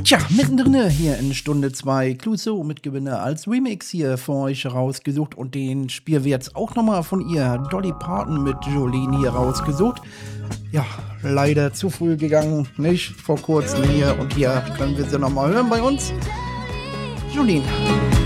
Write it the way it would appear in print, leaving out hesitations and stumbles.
Tja, mittendrin hier in Stunde 2 Clouseau mit Gewinner als Remix hier für euch rausgesucht und den spielen wir jetzt auch nochmal von ihr, Dolly Parton mit Jolene hier rausgesucht. Ja, leider zu früh gegangen, nicht vor kurzem hier und hier können wir sie nochmal hören bei uns. Jolene.